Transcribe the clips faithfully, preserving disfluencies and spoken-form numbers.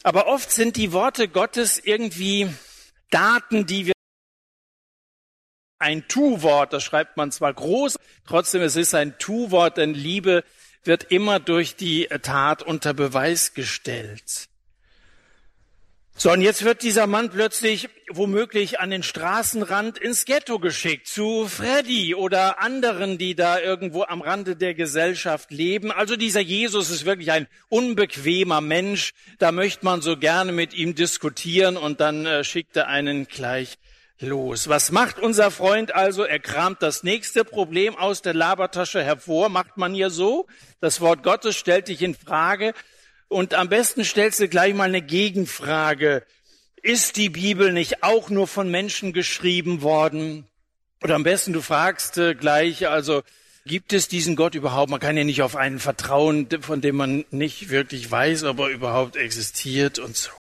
Aber oft sind die Worte Gottes irgendwie Daten, die wir ein Tu-Wort, das schreibt man zwar groß, trotzdem es ist ein Tu-Wort, denn Liebe wird immer durch die Tat unter Beweis gestellt. So, und jetzt wird dieser Mann plötzlich womöglich an den Straßenrand ins Ghetto geschickt, zu Freddy oder anderen, die da irgendwo am Rande der Gesellschaft leben. Also dieser Jesus ist wirklich ein unbequemer Mensch, da möchte man so gerne mit ihm diskutieren und dann äh, schickt er einen gleich los. Was macht unser Freund also? Er kramt das nächste Problem aus der Labertasche hervor. Macht man hier so? Das Wort Gottes stellt dich in Frage. Und am besten stellst du gleich mal eine Gegenfrage. Ist die Bibel nicht auch nur von Menschen geschrieben worden? Oder am besten du fragst äh, gleich, also gibt es diesen Gott überhaupt? Man kann ja nicht auf einen vertrauen, von dem man nicht wirklich weiß, ob er überhaupt existiert und so.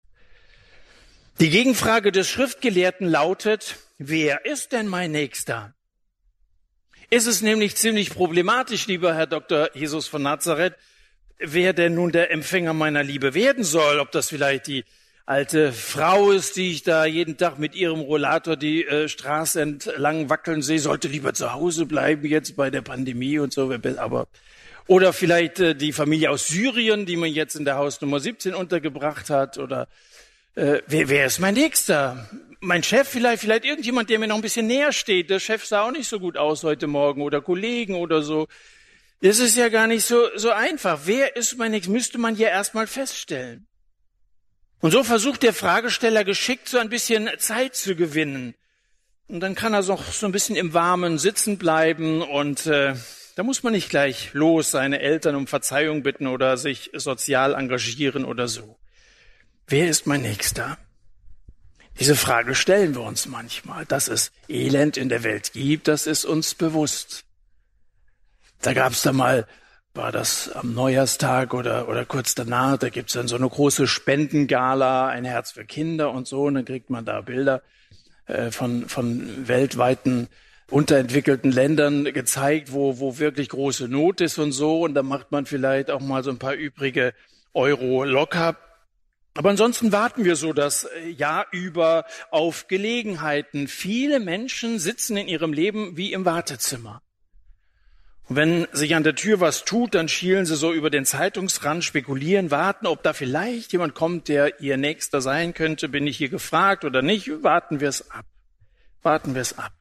Die Gegenfrage des Schriftgelehrten lautet, wer ist denn mein Nächster? Ist es nämlich ziemlich problematisch, lieber Herr Doktor Jesus von Nazareth, wer denn nun der Empfänger meiner Liebe werden soll? Ob das vielleicht die alte Frau ist, die ich da jeden Tag mit ihrem Rollator die äh, Straße entlang wackeln sehe, sollte lieber zu Hause bleiben jetzt bei der Pandemie und so. Aber oder vielleicht äh, die Familie aus Syrien, die man jetzt in der Hausnummer siebzehn untergebracht hat, oder Äh, wer, wer ist mein Nächster? Mein Chef vielleicht, vielleicht irgendjemand, der mir noch ein bisschen näher steht. Der Chef sah auch nicht so gut aus heute Morgen oder Kollegen oder so. Das ist ja gar nicht so, so einfach. Wer ist mein Nächster? Müsste man ja erstmal feststellen. Und so versucht der Fragesteller geschickt, so ein bisschen Zeit zu gewinnen. Und dann kann er so, so ein bisschen im Warmen sitzen bleiben und äh, da muss man nicht gleich los seine Eltern um Verzeihung bitten oder sich sozial engagieren oder so. Wer ist mein Nächster? Diese Frage stellen wir uns manchmal. Dass es Elend in der Welt gibt, das ist uns bewusst. Da gab es da mal, war das am Neujahrstag oder oder kurz danach, da gibt es dann so eine große Spendengala, ein Herz für Kinder und so, und dann kriegt man da Bilder äh, von von weltweiten unterentwickelten Ländern gezeigt, wo wo wirklich große Not ist und so, und da macht man vielleicht auch mal so ein paar übrige Euro locker. Aber ansonsten warten wir so das Jahr über auf Gelegenheiten. Viele Menschen sitzen in ihrem Leben wie im Wartezimmer. Und wenn sich an der Tür was tut, dann schielen sie so über den Zeitungsrand, spekulieren, warten, ob da vielleicht jemand kommt, der ihr Nächster sein könnte. Bin ich hier gefragt oder nicht? Warten wir es ab. Warten wir es ab.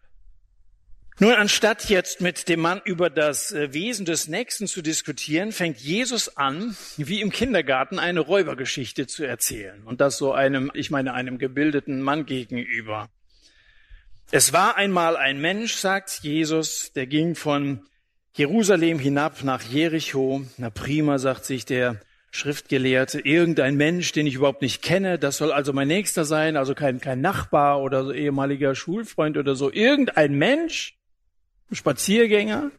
Nun, anstatt jetzt mit dem Mann über das Wesen des Nächsten zu diskutieren, fängt Jesus an, wie im Kindergarten eine Räubergeschichte zu erzählen. Und das so einem, ich meine, einem gebildeten Mann gegenüber. Es war einmal ein Mensch, sagt Jesus, der ging von Jerusalem hinab nach Jericho. Na prima, sagt sich der Schriftgelehrte, irgendein Mensch, den ich überhaupt nicht kenne, das soll also mein Nächster sein, also kein, kein Nachbar oder so ehemaliger Schulfreund oder so. Irgendein Mensch, Spaziergänger.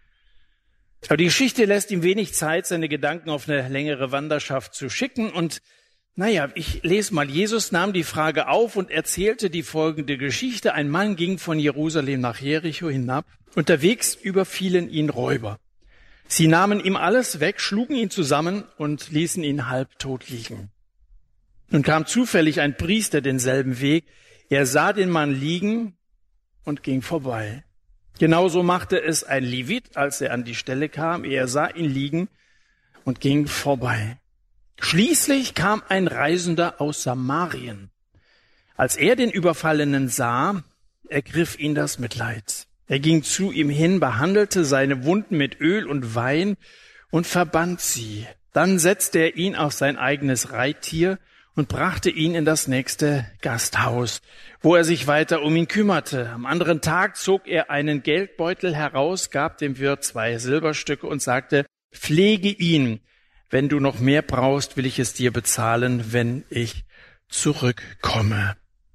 Aber die Geschichte lässt ihm wenig Zeit, seine Gedanken auf eine längere Wanderschaft zu schicken. Und naja, ich lese mal. Jesus nahm die Frage auf und erzählte die folgende Geschichte. Ein Mann ging von Jerusalem nach Jericho hinab. Unterwegs überfielen ihn Räuber. Sie nahmen ihm alles weg, schlugen ihn zusammen und ließen ihn halbtot liegen. Nun kam zufällig ein Priester denselben Weg. Er sah den Mann liegen und ging vorbei. Genauso machte es ein Levit, als er an die Stelle kam. Er sah ihn liegen und ging vorbei. Schließlich kam ein Reisender aus Samarien. Als er den Überfallenen sah, ergriff ihn das Mitleid. Er ging zu ihm hin, behandelte seine Wunden mit Öl und Wein und verband sie. Dann setzte er ihn auf sein eigenes Reittier und brachte ihn in das nächste Gasthaus, wo er sich weiter um ihn kümmerte. Am anderen Tag zog er einen Geldbeutel heraus, gab dem Wirt zwei Silberstücke und sagte, pflege ihn. Wenn du noch mehr brauchst, will ich es dir bezahlen, wenn ich zurückkomme.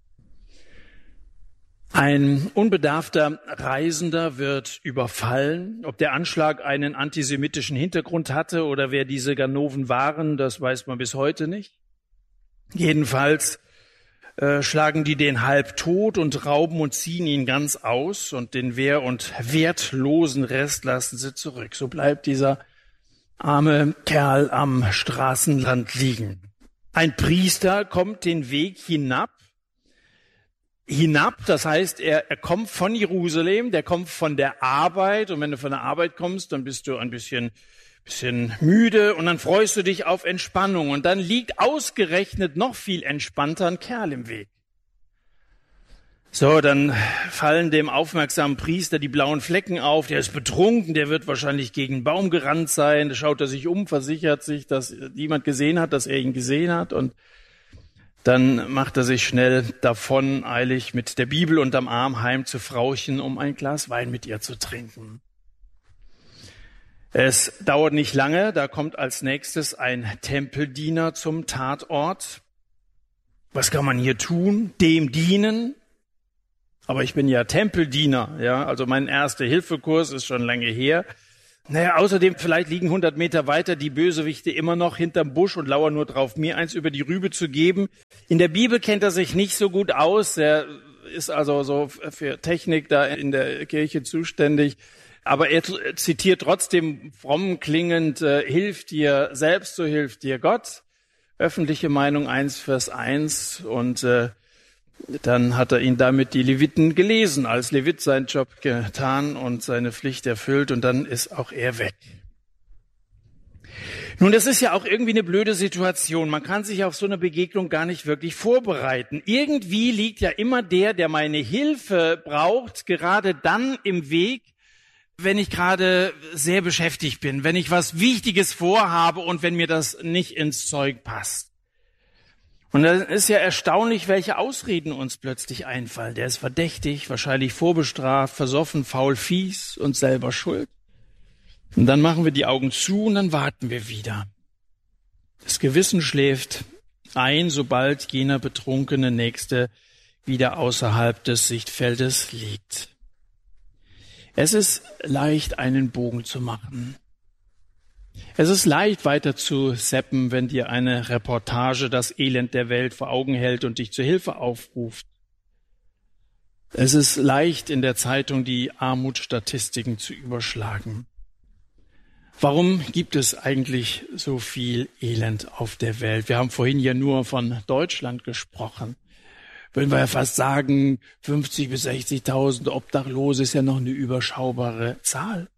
Ein unbedarfter Reisender wird überfallen. Ob der Anschlag einen antisemitischen Hintergrund hatte oder wer diese Ganoven waren, das weiß man bis heute nicht. Jedenfalls äh, schlagen die den halb tot und rauben und ziehen ihn ganz aus und den wehr- und wertlosen Rest lassen sie zurück. So bleibt dieser arme Kerl am Straßenrand liegen. Ein Priester kommt den Weg hinab. Hinab, das heißt, er, er kommt von Jerusalem, der kommt von der Arbeit. Und wenn du von der Arbeit kommst, dann bist du ein bisschen, bisschen müde und dann freust du dich auf Entspannung. Und dann liegt ausgerechnet noch viel entspannter ein Kerl im Weg. So, dann fallen dem aufmerksamen Priester die blauen Flecken auf. Der ist betrunken, der wird wahrscheinlich gegen einen Baum gerannt sein. Da schaut er sich um, versichert sich, dass niemand gesehen hat, dass er ihn gesehen hat. Und dann macht er sich schnell davon, eilig mit der Bibel unterm Arm heim zu Frauchen, um ein Glas Wein mit ihr zu trinken. Es dauert nicht lange, da kommt als nächstes ein Tempeldiener zum Tatort. Was kann man hier tun? Dem dienen. Aber ich bin ja Tempeldiener, ja, also mein Erste-Hilfe-Kurs ist schon lange her. Naja, außerdem, vielleicht liegen hundert Meter weiter die Bösewichte immer noch hinterm Busch und lauern nur drauf, mir eins über die Rübe zu geben. In der Bibel kennt er sich nicht so gut aus, er ist also so für Technik da in der Kirche zuständig. Aber er zitiert trotzdem fromm klingend, äh, hilft dir selbst, so hilft dir Gott. Öffentliche Meinung eins Vers eins und äh, dann hat er ihn damit die Leviten gelesen, als Levit seinen Job getan und seine Pflicht erfüllt und dann ist auch er weg. Nun, das ist ja auch irgendwie eine blöde Situation. Man kann sich auf so eine Begegnung gar nicht wirklich vorbereiten. Irgendwie liegt ja immer der, der meine Hilfe braucht, gerade dann im Weg, wenn ich gerade sehr beschäftigt bin, wenn ich was Wichtiges vorhabe und wenn mir das nicht ins Zeug passt. Und dann ist ja erstaunlich, welche Ausreden uns plötzlich einfallen. Der ist verdächtig, wahrscheinlich vorbestraft, versoffen, faul, fies und selber schuld. Und dann machen wir die Augen zu und dann warten wir wieder. Das Gewissen schläft ein, sobald jener betrunkene Nächste wieder außerhalb des Sichtfeldes liegt. Es ist leicht, einen Bogen zu machen. Es ist leicht, weiter zu seppen, wenn dir eine Reportage das Elend der Welt vor Augen hält und dich zur Hilfe aufruft. Es ist leicht, in der Zeitung die Armutsstatistiken zu überschlagen. Warum gibt es eigentlich so viel Elend auf der Welt? Wir haben vorhin ja nur von Deutschland gesprochen. Würden wir ja fast sagen, fünfzig bis sechzigtausend Obdachlose ist ja noch eine überschaubare Zahl.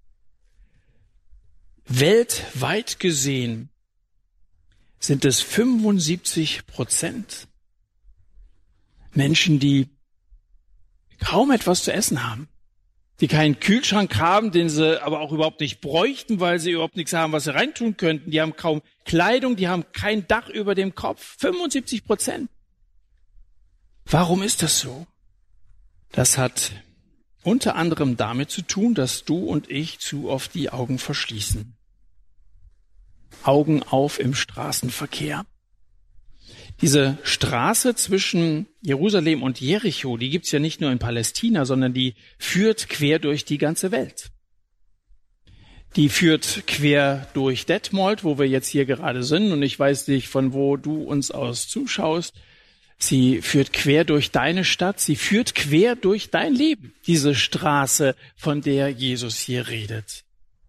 Weltweit gesehen sind es fünfundsiebzig Prozent Menschen, die kaum etwas zu essen haben, die keinen Kühlschrank haben, den sie aber auch überhaupt nicht bräuchten, weil sie überhaupt nichts haben, was sie reintun könnten. Die haben kaum Kleidung, die haben kein Dach über dem Kopf. fünfundsiebzig Prozent. Warum ist das so? Das hat unter anderem damit zu tun, dass du und ich zu oft die Augen verschließen. Augen auf im Straßenverkehr. Diese Straße zwischen Jerusalem und Jericho, die gibt's ja nicht nur in Palästina, sondern die führt quer durch die ganze Welt. Die führt quer durch Detmold, wo wir jetzt hier gerade sind, und ich weiß nicht, von wo du uns aus zuschaust. Sie führt quer durch deine Stadt, sie führt quer durch dein Leben, diese Straße, von der Jesus hier redet.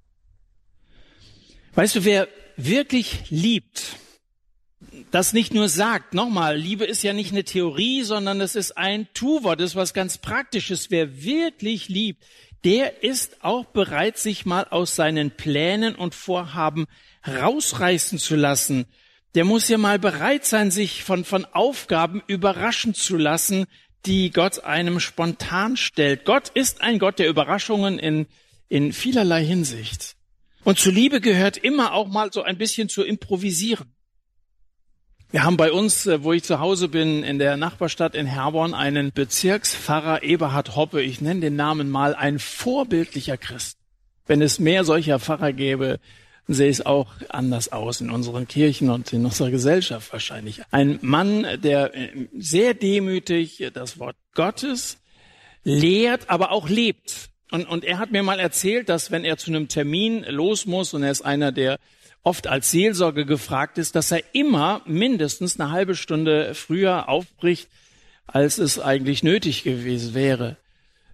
Weißt du, wer wirklich liebt, das nicht nur sagt, nochmal, Liebe ist ja nicht eine Theorie, sondern es ist ein Tu-Wort, das ist was ganz Praktisches. Wer wirklich liebt, der ist auch bereit, sich mal aus seinen Plänen und Vorhaben rausreißen zu lassen. Der muss ja mal bereit sein, sich von, von Aufgaben überraschen zu lassen, die Gott einem spontan stellt. Gott ist ein Gott der Überraschungen in, in vielerlei Hinsicht. Und zur Liebe gehört immer auch mal so ein bisschen zu improvisieren. Wir haben bei uns, wo ich zu Hause bin, in der Nachbarstadt in Herborn, einen Bezirkspfarrer Eberhard Hoppe. Ich nenne den Namen mal, ein vorbildlicher Christ. Wenn es mehr solcher Pfarrer gäbe, sähe es auch anders aus in unseren Kirchen und in unserer Gesellschaft wahrscheinlich. Ein Mann, der sehr demütig das Wort Gottes lehrt, aber auch lebt. Und, und er hat mir mal erzählt, dass wenn er zu einem Termin los muss, und er ist einer, der oft als Seelsorger gefragt ist, dass er immer mindestens eine halbe Stunde früher aufbricht, als es eigentlich nötig gewesen wäre.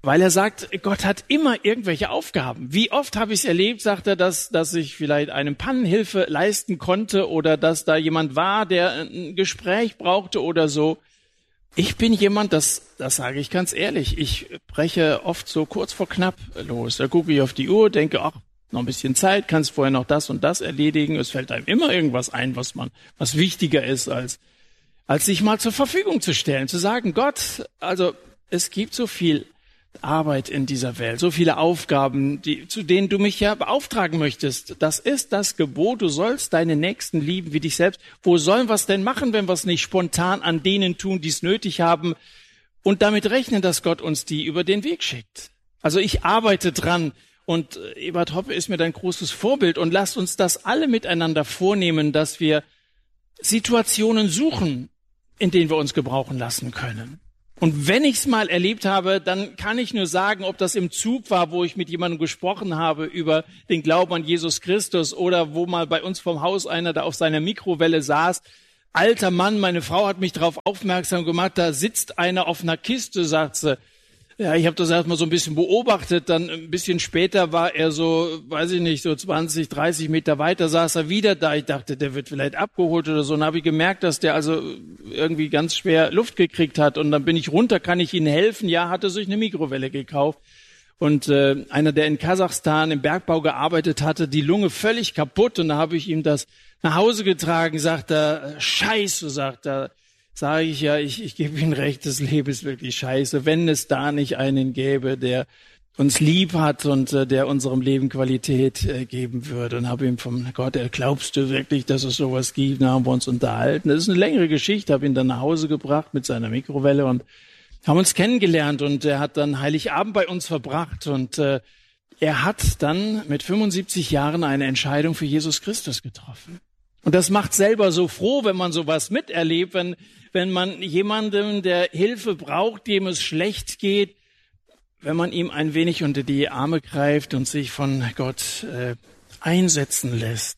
Weil er sagt, Gott hat immer irgendwelche Aufgaben. Wie oft habe ich es erlebt, sagt er, dass, dass ich vielleicht einem Pannenhilfe leisten konnte oder dass da jemand war, der ein Gespräch brauchte oder so. Ich bin jemand, das, das sage ich ganz ehrlich, ich breche oft so kurz vor knapp los. Da gucke ich auf die Uhr, denke, ach, noch ein bisschen Zeit, kannst vorher noch das und das erledigen. Es fällt einem immer irgendwas ein, was man, was wichtiger ist, als, als sich mal zur Verfügung zu stellen, zu sagen, Gott, also es gibt so viel Arbeit in dieser Welt, so viele Aufgaben, die, zu denen du mich ja beauftragen möchtest. Das ist das Gebot, du sollst deine Nächsten lieben wie dich selbst. Wo sollen wir es denn machen, wenn wir es nicht spontan an denen tun, die es nötig haben und damit rechnen, dass Gott uns die über den Weg schickt? Also ich arbeite dran und Ebert Hoppe ist mir ein großes Vorbild und lasst uns das alle miteinander vornehmen, dass wir Situationen suchen, in denen wir uns gebrauchen lassen können. Und wenn ich es mal erlebt habe, dann kann ich nur sagen, ob das im Zug war, wo ich mit jemandem gesprochen habe über den Glauben an Jesus Christus oder wo mal bei uns vom Haus einer da auf seiner Mikrowelle saß. Alter Mann, meine Frau hat mich darauf aufmerksam gemacht, da sitzt einer auf einer Kiste, sagt sie. Ja, ich habe das erstmal so ein bisschen beobachtet, dann ein bisschen später war er so, weiß ich nicht, so zwanzig, dreißig Meter weiter saß er wieder da. Ich dachte, der wird vielleicht abgeholt oder so. Und habe ich gemerkt, dass der also irgendwie ganz schwer Luft gekriegt hat. Und dann bin ich runter, kann ich Ihnen helfen? Ja, hatte sich eine Mikrowelle gekauft. Und äh, einer, der in Kasachstan im Bergbau gearbeitet hatte, die Lunge völlig kaputt. Und da habe ich ihm das nach Hause getragen, sagt er, Scheiße, sagt er. Sage ich ja, ich, ich gebe Ihnen recht, das Leben ist wirklich scheiße. Wenn es da nicht einen gäbe, der uns lieb hat und äh, der unserem Leben Qualität äh, geben würde. Und habe ihm vom Gott, glaubst du wirklich, dass es sowas gibt? Da haben wir uns unterhalten. Das ist eine längere Geschichte, habe ihn dann nach Hause gebracht mit seiner Mikrowelle und haben uns kennengelernt. Und er hat dann Heiligabend bei uns verbracht. Und äh, er hat dann mit fünfundsiebzig Jahren eine Entscheidung für Jesus Christus getroffen. Und das macht selber so froh, wenn man sowas miterlebt, wenn, wenn man jemandem, der Hilfe braucht, dem es schlecht geht, wenn man ihm ein wenig unter die Arme greift und sich von Gott äh, einsetzen lässt.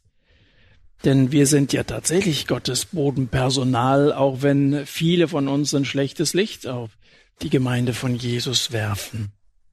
Denn wir sind ja tatsächlich Gottes Bodenpersonal, auch wenn viele von uns ein schlechtes Licht auf die Gemeinde von Jesus werfen.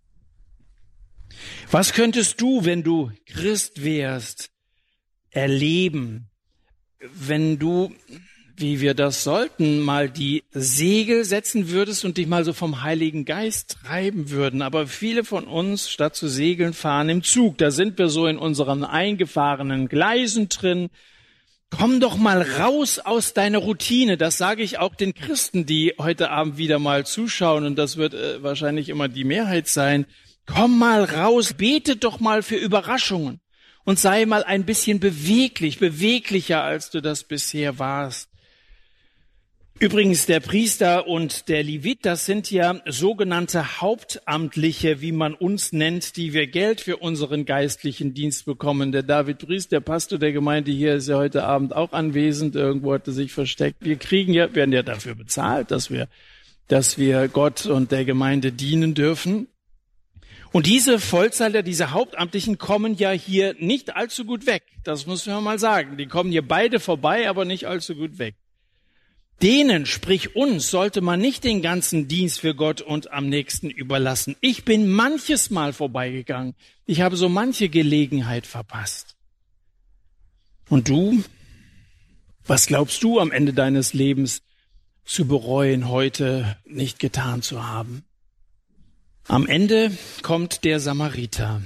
Was könntest du, wenn du Christ wärst, erleben, wenn du, wie wir das sollten, mal die Segel setzen würdest und dich mal so vom Heiligen Geist treiben würden? Aber viele von uns, statt zu segeln, fahren im Zug. Da sind wir so in unseren eingefahrenen Gleisen drin. Komm doch mal raus aus deiner Routine. Das sage ich auch den Christen, die heute Abend wieder mal zuschauen. Und das wird äh, wahrscheinlich immer die Mehrheit sein. Komm mal raus, bete doch mal für Überraschungen. Und sei mal ein bisschen beweglich, beweglicher, als du das bisher warst. Übrigens, der Priester und der Levit, das sind ja sogenannte Hauptamtliche, wie man uns nennt, die wir Geld für unseren geistlichen Dienst bekommen. Der David Priest, der Pastor der Gemeinde hier, ist ja heute Abend auch anwesend. Irgendwo hat er sich versteckt. Wir kriegen ja, werden ja dafür bezahlt, dass wir, dass wir Gott und der Gemeinde dienen dürfen. Und diese Vollzeiter, diese Hauptamtlichen kommen ja hier nicht allzu gut weg. Das muss man mal sagen. Die kommen hier beide vorbei, aber nicht allzu gut weg. Denen, sprich uns, sollte man nicht den ganzen Dienst für Gott und am nächsten überlassen. Ich bin manches Mal vorbeigegangen. Ich habe so manche Gelegenheit verpasst. Und du? Was glaubst du am Ende deines Lebens zu bereuen, heute nicht getan zu haben? Am Ende kommt der Samariter.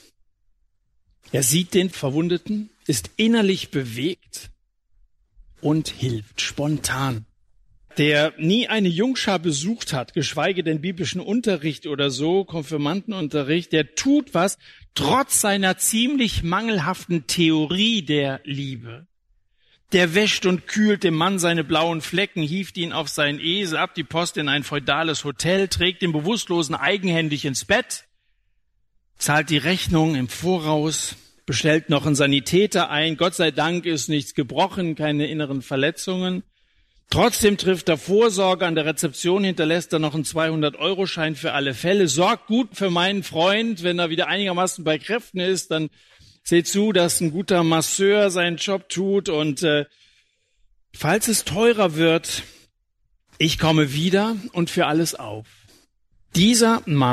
Er sieht den Verwundeten, ist innerlich bewegt und hilft spontan. Der nie eine Jungschar besucht hat, geschweige denn biblischen Unterricht oder so, Konfirmandenunterricht, der tut was trotz seiner ziemlich mangelhaften Theorie der Liebe. Der wäscht und kühlt dem Mann seine blauen Flecken, hieft ihn auf seinen Esel, ab die Post in ein feudales Hotel, trägt den Bewusstlosen eigenhändig ins Bett, zahlt die Rechnung im Voraus, bestellt noch einen Sanitäter ein. Gott sei Dank ist nichts gebrochen, keine inneren Verletzungen. Trotzdem trifft er Vorsorge. An der Rezeption hinterlässt er noch einen zweihundert-Euro-Schein für alle Fälle. Sorgt gut für meinen Freund, wenn er wieder einigermaßen bei Kräften ist, dann seht zu, dass ein guter Masseur seinen Job tut und äh, falls es teurer wird, ich komme wieder und für alles auf. Dieser Mann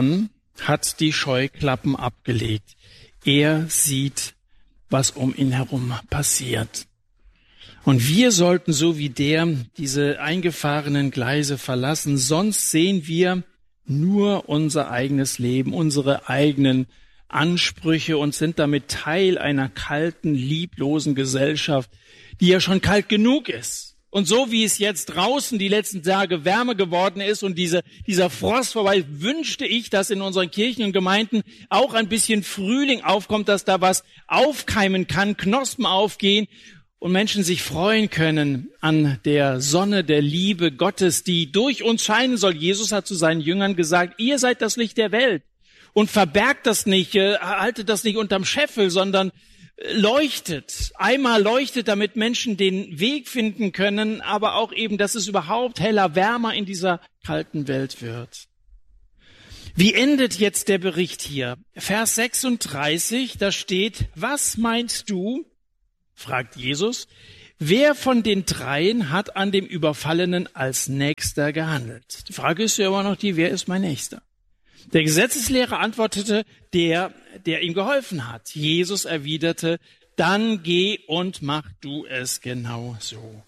hat die Scheuklappen abgelegt. Er sieht, was um ihn herum passiert. Und wir sollten so wie der diese eingefahrenen Gleise verlassen, sonst sehen wir nur unser eigenes Leben, unsere eigenen Ansprüche und sind damit Teil einer kalten, lieblosen Gesellschaft, die ja schon kalt genug ist. Und so wie es jetzt draußen die letzten Tage wärmer geworden ist und diese, dieser Frost vorbei, wünschte ich, dass in unseren Kirchen und Gemeinden auch ein bisschen Frühling aufkommt, dass da was aufkeimen kann, Knospen aufgehen und Menschen sich freuen können an der Sonne der Liebe Gottes, die durch uns scheinen soll. Jesus hat zu seinen Jüngern gesagt, ihr seid das Licht der Welt und verbergt das nicht, haltet das nicht unterm Scheffel, sondern leuchtet. Einmal leuchtet, damit Menschen den Weg finden können, aber auch eben, dass es überhaupt heller, wärmer in dieser kalten Welt wird. Wie endet jetzt der Bericht hier? Vers sechsunddreißig, da steht, was meinst du, fragt Jesus, wer von den dreien hat an dem Überfallenen als Nächster gehandelt? Die Frage ist ja immer noch die, wer ist mein Nächster? Der Gesetzeslehrer antwortete, der, der ihm geholfen hat. Jesus erwiderte, dann geh und mach du es genau so.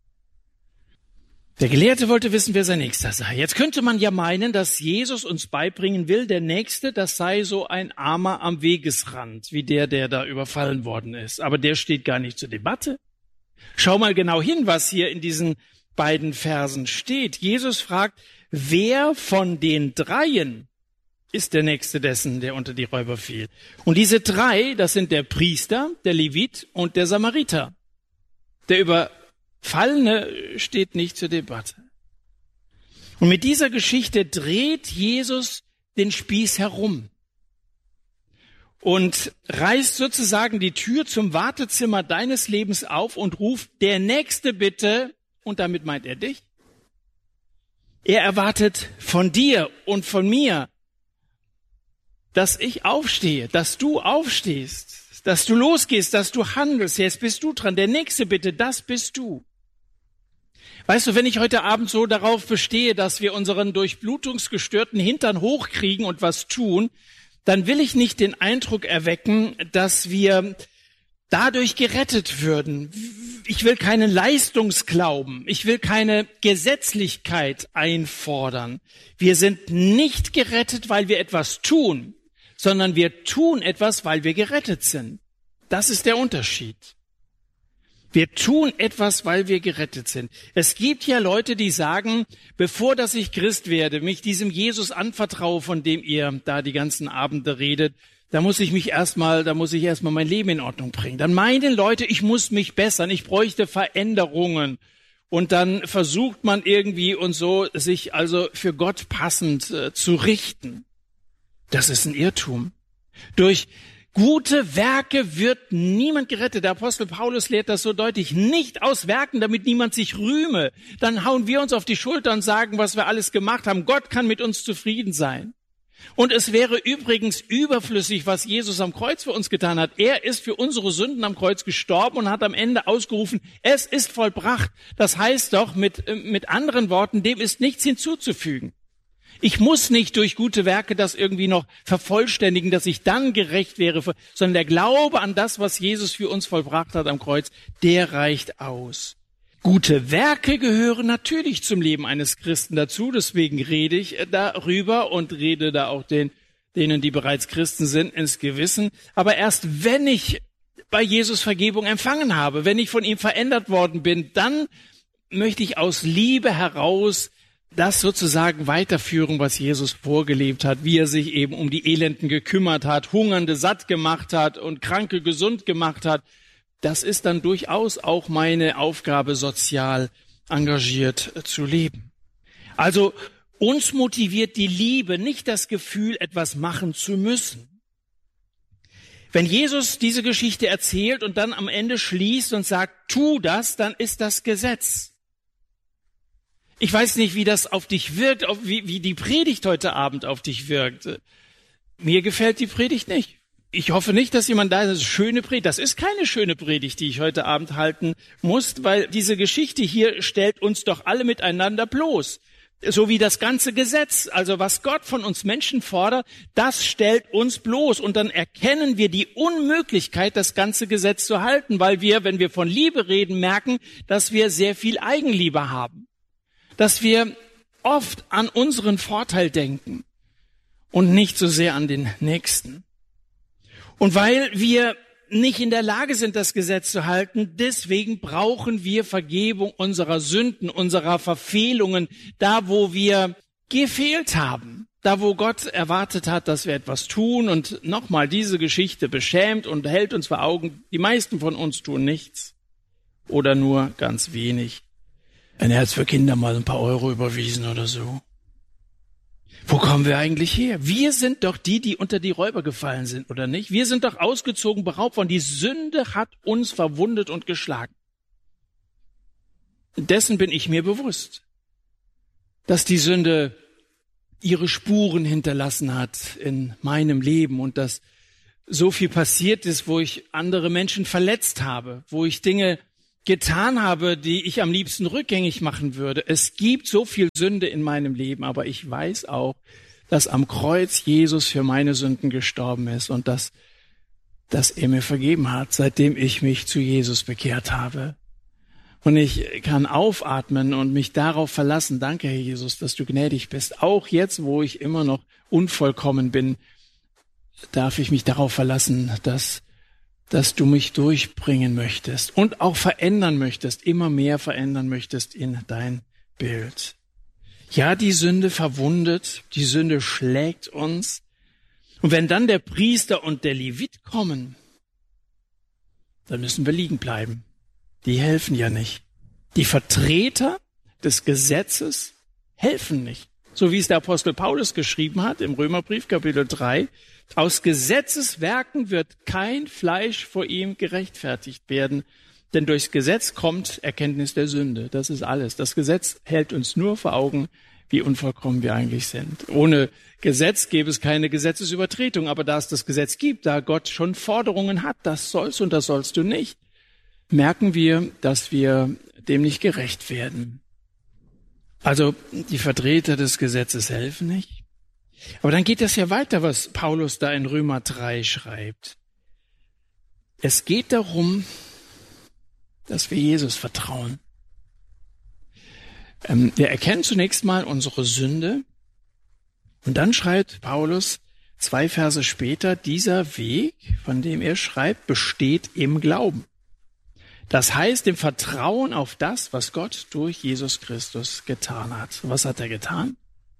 Der Gelehrte wollte wissen, wer sein Nächster sei. Jetzt könnte man ja meinen, dass Jesus uns beibringen will, der Nächste, das sei so ein Armer am Wegesrand, wie der, der da überfallen worden ist. Aber der steht gar nicht zur Debatte. Schau mal genau hin, was hier in diesen beiden Versen steht. Jesus fragt, wer von den Dreien ist der Nächste dessen, der unter die Räuber fiel. Und diese drei, das sind der Priester, der Levit und der Samariter. Der Überfallene steht nicht zur Debatte. Und mit dieser Geschichte dreht Jesus den Spieß herum und reißt sozusagen die Tür zum Wartezimmer deines Lebens auf und ruft, der Nächste bitte, und damit meint er dich. Er erwartet von dir und von mir, dass ich aufstehe, dass du aufstehst, dass du losgehst, dass du handelst. Jetzt bist du dran. Der Nächste bitte, das bist du. Weißt du, wenn ich heute Abend so darauf bestehe, dass wir unseren durchblutungsgestörten Hintern hochkriegen und was tun, dann will ich nicht den Eindruck erwecken, dass wir dadurch gerettet würden. Ich will keinen Leistungsglauben. Ich will keine Gesetzlichkeit einfordern. Wir sind nicht gerettet, weil wir etwas tun, sondern wir tun etwas, weil wir gerettet sind. Das ist der Unterschied. Wir tun etwas, weil wir gerettet sind. Es gibt ja Leute, die sagen, bevor dass ich Christ werde, mich diesem Jesus anvertraue, von dem ihr da die ganzen Abende redet, da muss ich mich erstmal, da muss ich erstmal mein Leben in Ordnung bringen. Dann meinen Leute, ich muss mich bessern, ich bräuchte Veränderungen. Und dann versucht man irgendwie und so, sich also für Gott passend äh, zu richten. Das ist ein Irrtum. Durch gute Werke wird niemand gerettet. Der Apostel Paulus lehrt das so deutlich. Nicht aus Werken, damit niemand sich rühme. Dann hauen wir uns auf die Schulter und sagen, was wir alles gemacht haben. Gott kann mit uns zufrieden sein. Und es wäre übrigens überflüssig, was Jesus am Kreuz für uns getan hat. Er ist für unsere Sünden am Kreuz gestorben und hat am Ende ausgerufen, es ist vollbracht. Das heißt doch mit, mit anderen Worten, dem ist nichts hinzuzufügen. Ich muss nicht durch gute Werke das irgendwie noch vervollständigen, dass ich dann gerecht wäre, sondern der Glaube an das, was Jesus für uns vollbracht hat am Kreuz, der reicht aus. Gute Werke gehören natürlich zum Leben eines Christen dazu, deswegen rede ich darüber und rede da auch den, denen, die bereits Christen sind, ins Gewissen. Aber erst wenn ich bei Jesus Vergebung empfangen habe, wenn ich von ihm verändert worden bin, dann möchte ich aus Liebe heraus das sozusagen weiterführen, was Jesus vorgelebt hat, wie er sich eben um die Elenden gekümmert hat, Hungernde satt gemacht hat und Kranke gesund gemacht hat. Das ist dann durchaus auch meine Aufgabe, sozial engagiert zu leben. Also uns motiviert die Liebe, nicht das Gefühl, etwas machen zu müssen. Wenn Jesus diese Geschichte erzählt und dann am Ende schließt und sagt, tu das, dann ist das Gesetz. Ich weiß nicht, wie das auf dich wirkt, wie, wie die Predigt heute Abend auf dich wirkt. Mir gefällt die Predigt nicht. Ich hoffe nicht, dass jemand da ist, das ist eine schöne Predigt. Das ist keine schöne Predigt, die ich heute Abend halten muss, weil diese Geschichte hier stellt uns doch alle miteinander bloß. So wie das ganze Gesetz, also was Gott von uns Menschen fordert, das stellt uns bloß. Und dann erkennen wir die Unmöglichkeit, das ganze Gesetz zu halten, weil wir, wenn wir von Liebe reden, merken, dass wir sehr viel Eigenliebe haben. Dass wir oft an unseren Vorteil denken und nicht so sehr an den Nächsten. Und weil wir nicht in der Lage sind, das Gesetz zu halten, deswegen brauchen wir Vergebung unserer Sünden, unserer Verfehlungen, da wo wir gefehlt haben, da wo Gott erwartet hat, dass wir etwas tun. Und nochmal, diese Geschichte beschämt und hält uns vor Augen, die meisten von uns tun nichts oder nur ganz wenig. Ein Herz für Kinder mal ein paar Euro überwiesen oder so. Wo kommen wir eigentlich her? Wir sind doch die, die unter die Räuber gefallen sind, oder nicht? Wir sind doch ausgezogen, beraubt worden. Die Sünde hat uns verwundet und geschlagen. Dessen bin ich mir bewusst, dass die Sünde ihre Spuren hinterlassen hat in meinem Leben und dass so viel passiert ist, wo ich andere Menschen verletzt habe, wo ich Dinge getan habe, die ich am liebsten rückgängig machen würde. Es gibt so viel Sünde in meinem Leben, aber ich weiß auch, dass am Kreuz Jesus für meine Sünden gestorben ist und dass, dass er mir vergeben hat, seitdem ich mich zu Jesus bekehrt habe. Und ich kann aufatmen und mich darauf verlassen. Danke, Herr Jesus, dass du gnädig bist. Auch jetzt, wo ich immer noch unvollkommen bin, darf ich mich darauf verlassen, dass dass du mich durchbringen möchtest und auch verändern möchtest, immer mehr verändern möchtest in dein Bild. Ja, die Sünde verwundet, die Sünde schlägt uns. Und wenn dann der Priester und der Levit kommen, dann müssen wir liegen bleiben. Die helfen ja nicht. Die Vertreter des Gesetzes helfen nicht. So wie es der Apostel Paulus geschrieben hat im Römerbrief Kapitel drei. Aus Gesetzeswerken wird kein Fleisch vor ihm gerechtfertigt werden, denn durchs Gesetz kommt Erkenntnis der Sünde. Das ist alles. Das Gesetz hält uns nur vor Augen, wie unvollkommen wir eigentlich sind. Ohne Gesetz gäbe es keine Gesetzesübertretung, aber da es das Gesetz gibt, da Gott schon Forderungen hat, das sollst und das sollst du nicht, merken wir, dass wir dem nicht gerecht werden. Also die Vertreter des Gesetzes helfen nicht. Aber dann geht das ja weiter, was Paulus da in Römer drei schreibt. Es geht darum, dass wir Jesus vertrauen. Ähm, wir erkennen zunächst mal unsere Sünde und dann schreibt Paulus zwei Verse später, dieser Weg, von dem er schreibt, besteht im Glauben. Das heißt, im Vertrauen auf das, was Gott durch Jesus Christus getan hat. Was hat er getan?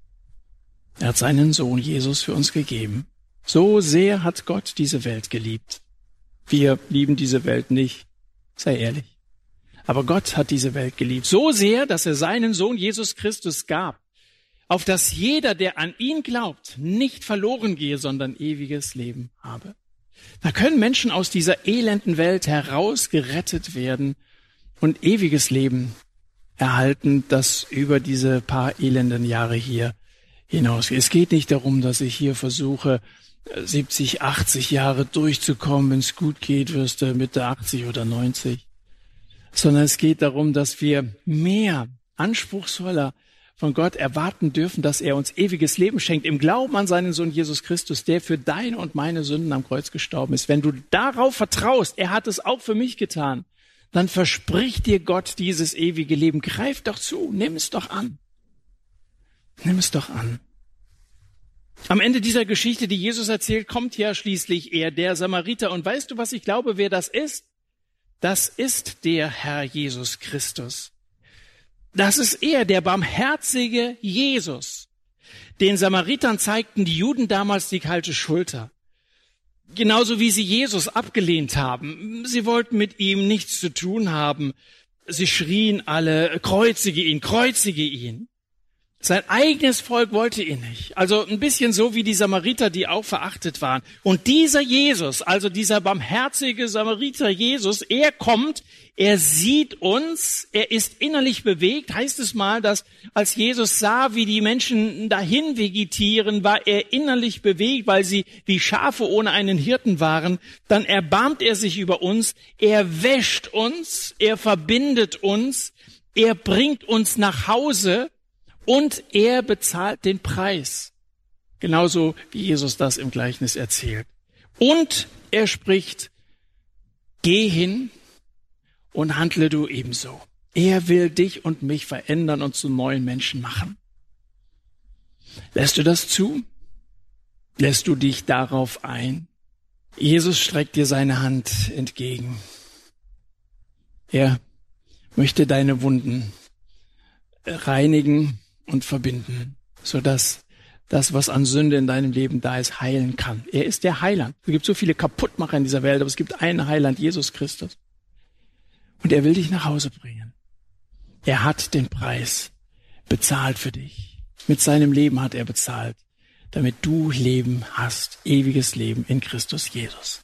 Er hat seinen Sohn Jesus für uns gegeben. So sehr hat Gott diese Welt geliebt. Wir lieben diese Welt nicht, sei ehrlich. Aber Gott hat diese Welt geliebt. So sehr, dass er seinen Sohn Jesus Christus gab, auf dass jeder, der an ihn glaubt, nicht verloren gehe, sondern ewiges Leben habe. Da können Menschen aus dieser elenden Welt herausgerettet werden und ewiges Leben erhalten, das über diese paar elenden Jahre hier hinaus. Es geht nicht darum, dass ich hier versuche, siebzig, achtzig Jahre durchzukommen. Wenn es gut geht, wirst du Mitte achtzig oder neunzig. Sondern es geht darum, dass wir mehr, anspruchsvoller von Gott erwarten dürfen, dass er uns ewiges Leben schenkt, im Glauben an seinen Sohn Jesus Christus, der für deine und meine Sünden am Kreuz gestorben ist. Wenn du darauf vertraust, er hat es auch für mich getan, dann verspricht dir Gott dieses ewige Leben. Greif doch zu, nimm es doch an. Nimm es doch an. Am Ende dieser Geschichte, die Jesus erzählt, kommt ja schließlich er, der Samariter. Und weißt du, was ich glaube, wer das ist? Das ist der Herr Jesus Christus. Das ist er, der barmherzige Jesus. Den Samaritern zeigten die Juden damals die kalte Schulter. Genauso wie sie Jesus abgelehnt haben. Sie wollten mit ihm nichts zu tun haben. Sie schrien alle, kreuzige ihn, kreuzige ihn. Sein eigenes Volk wollte ihn nicht. Also ein bisschen so wie die Samariter, die auch verachtet waren. Und dieser Jesus, also dieser barmherzige Samariter Jesus, er kommt, er sieht uns, er ist innerlich bewegt. Heißt es mal, dass als Jesus sah, wie die Menschen dahin vegetieren, war er innerlich bewegt, weil sie wie Schafe ohne einen Hirten waren. Dann erbarmt er sich über uns, er wäscht uns, er verbindet uns, er bringt uns nach Hause. Und er bezahlt den Preis. Genauso wie Jesus das im Gleichnis erzählt. Und er spricht, geh hin und handle du ebenso. Er will dich und mich verändern und zu neuen Menschen machen. Lässt du das zu? Lässt du dich darauf ein? Jesus streckt dir seine Hand entgegen. Er möchte deine Wunden reinigen und verbinden, sodass das, was an Sünde in deinem Leben da ist, heilen kann. Er ist der Heiland. Es gibt so viele Kaputtmacher in dieser Welt, aber es gibt einen Heiland, Jesus Christus. Und er will dich nach Hause bringen. Er hat den Preis bezahlt für dich. Mit seinem Leben hat er bezahlt, damit du Leben hast, ewiges Leben in Christus Jesus.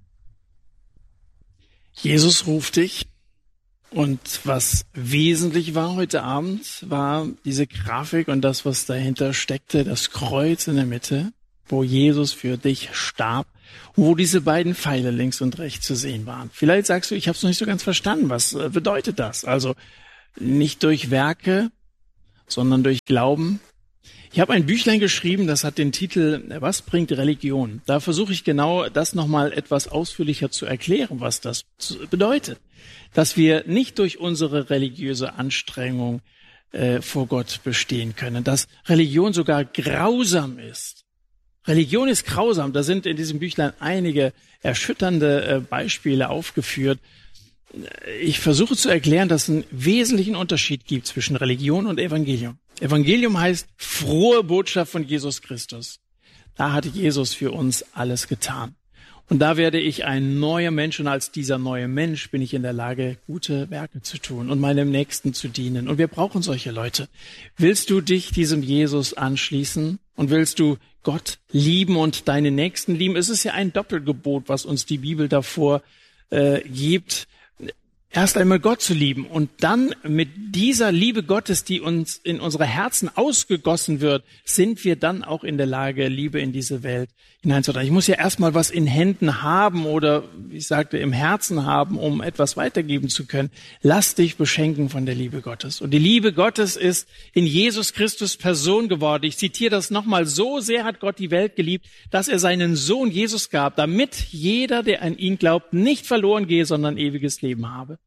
Jesus ruft dich. Und was wesentlich war heute Abend, war diese Grafik und das, was dahinter steckte, das Kreuz in der Mitte, wo Jesus für dich starb, wo diese beiden Pfeile links und rechts zu sehen waren. Vielleicht sagst du, ich habe es noch nicht so ganz verstanden. Was bedeutet das? Also nicht durch Werke, sondern durch Glauben. Ich habe ein Büchlein geschrieben, das hat den Titel Was bringt Religion? Da versuche ich genau das nochmal etwas ausführlicher zu erklären, was das bedeutet. Dass wir nicht durch unsere religiöse Anstrengung äh, vor Gott bestehen können. Dass Religion sogar grausam ist. Religion ist grausam. Da sind in diesem Büchlein einige erschütternde äh, Beispiele aufgeführt. Ich versuche zu erklären, dass es einen wesentlichen Unterschied gibt zwischen Religion und Evangelium. Evangelium heißt frohe Botschaft von Jesus Christus. Da hat Jesus für uns alles getan. Und da werde ich ein neuer Mensch und als dieser neue Mensch bin ich in der Lage, gute Werke zu tun und meinem Nächsten zu dienen. Und wir brauchen solche Leute. Willst du dich diesem Jesus anschließen und willst du Gott lieben und deinen Nächsten lieben? Es ist ja ein Doppelgebot, was uns die Bibel davor äh, gibt. Erst einmal Gott zu lieben und dann mit dieser Liebe Gottes, die uns in unsere Herzen ausgegossen wird, sind wir dann auch in der Lage, Liebe in diese Welt hineinzutragen. Ich muss ja erstmal was in Händen haben oder, wie ich sagte, im Herzen haben, um etwas weitergeben zu können. Lass dich beschenken von der Liebe Gottes. Und die Liebe Gottes ist in Jesus Christus Person geworden. Ich zitiere das nochmal. So sehr hat Gott die Welt geliebt, dass er seinen Sohn Jesus gab, damit jeder, der an ihn glaubt, nicht verloren gehe, sondern ewiges Leben habe.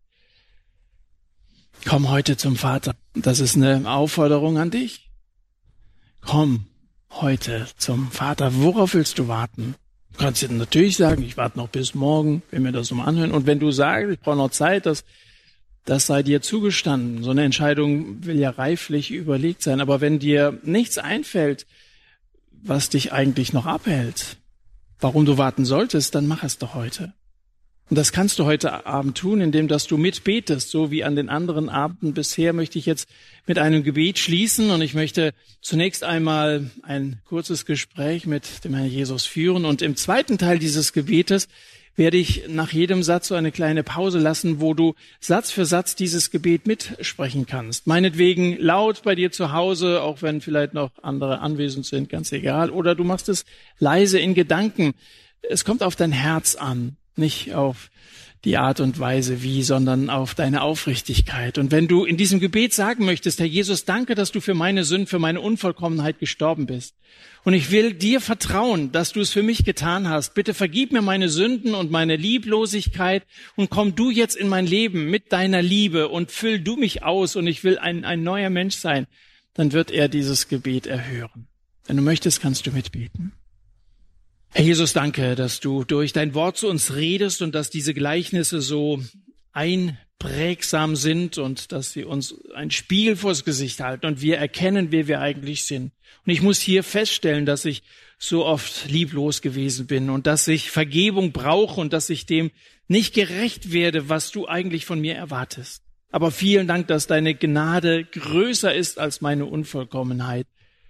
Komm heute zum Vater. Das ist eine Aufforderung an dich. Komm heute zum Vater. Worauf willst du warten? Du kannst dir natürlich sagen, ich warte noch bis morgen, wenn wir das mal anhören. Und wenn du sagst, ich brauche noch Zeit, das, das sei dir zugestanden. So eine Entscheidung will ja reiflich überlegt sein. Aber wenn dir nichts einfällt, was dich eigentlich noch abhält, warum du warten solltest, dann mach es doch heute. Und das kannst du heute Abend tun, indem dass du mitbetest. So wie an den anderen Abenden bisher möchte ich jetzt mit einem Gebet schließen. Und ich möchte zunächst einmal ein kurzes Gespräch mit dem Herrn Jesus führen. Und im zweiten Teil dieses Gebetes werde ich nach jedem Satz so eine kleine Pause lassen, wo du Satz für Satz dieses Gebet mitsprechen kannst. Meinetwegen laut bei dir zu Hause, auch wenn vielleicht noch andere anwesend sind, ganz egal. Oder du machst es leise in Gedanken. Es kommt auf dein Herz an. Nicht auf die Art und Weise wie, sondern auf deine Aufrichtigkeit. Und wenn du in diesem Gebet sagen möchtest, Herr Jesus, danke, dass du für meine Sünden, für meine Unvollkommenheit gestorben bist. Und ich will dir vertrauen, dass du es für mich getan hast. Bitte vergib mir meine Sünden und meine Lieblosigkeit und komm du jetzt in mein Leben mit deiner Liebe und füll du mich aus und ich will ein, ein neuer Mensch sein. Dann wird er dieses Gebet erhören. Wenn du möchtest, kannst du mitbeten. Herr Jesus, danke, dass du durch dein Wort zu uns redest und dass diese Gleichnisse so einprägsam sind und dass sie uns ein Spiegel vors Gesicht halten und wir erkennen, wer wir eigentlich sind. Und ich muss hier feststellen, dass ich so oft lieblos gewesen bin und dass ich Vergebung brauche und dass ich dem nicht gerecht werde, was du eigentlich von mir erwartest. Aber vielen Dank, dass deine Gnade größer ist als meine Unvollkommenheit.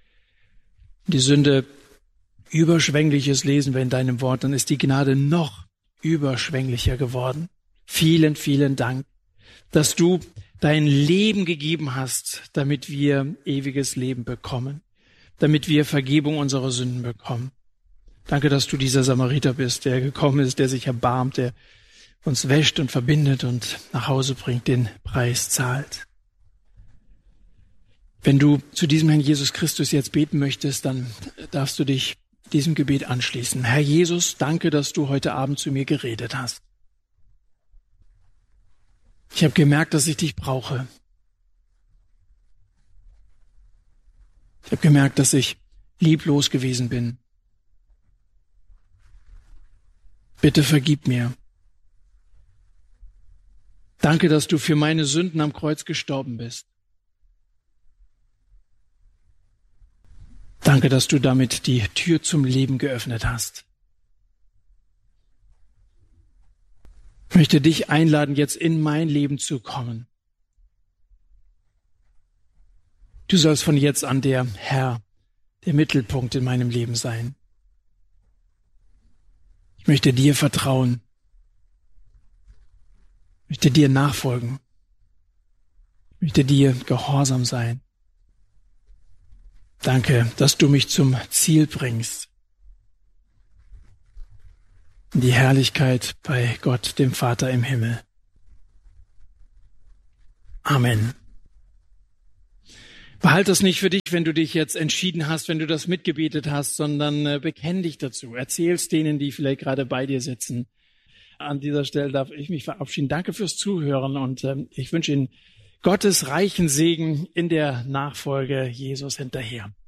Die Sünde Überschwängliches lesen wir in deinem Wort, dann ist die Gnade noch überschwänglicher geworden. Vielen, vielen Dank, dass du dein Leben gegeben hast, damit wir ewiges Leben bekommen, damit wir Vergebung unserer Sünden bekommen. Danke, dass du dieser Samariter bist, der gekommen ist, der sich erbarmt, der uns wäscht und verbindet und nach Hause bringt, den Preis zahlt. Wenn du zu diesem Herrn Jesus Christus jetzt beten möchtest, dann darfst du dich diesem Gebet anschließen. Herr Jesus, danke, dass du heute Abend zu mir geredet hast. Ich habe gemerkt, dass ich dich brauche. Ich habe gemerkt, dass ich lieblos gewesen bin. Bitte vergib mir. Danke, dass du für meine Sünden am Kreuz gestorben bist. Danke, dass du damit die Tür zum Leben geöffnet hast. Ich möchte dich einladen, jetzt in mein Leben zu kommen. Du sollst von jetzt an der Herr, der Mittelpunkt in meinem Leben sein. Ich möchte dir vertrauen. Ich möchte dir nachfolgen. Ich möchte dir gehorsam sein. Danke, dass du mich zum Ziel bringst. In die Herrlichkeit bei Gott, dem Vater im Himmel. Amen. Behalte das nicht für dich, wenn du dich jetzt entschieden hast, wenn du das mitgebetet hast, sondern äh, bekenn dich dazu. Erzähl's denen, die vielleicht gerade bei dir sitzen. An dieser Stelle darf ich mich verabschieden. Danke fürs Zuhören und äh, ich wünsche Ihnen Gottes reichen Segen in der Nachfolge Jesus hinterher.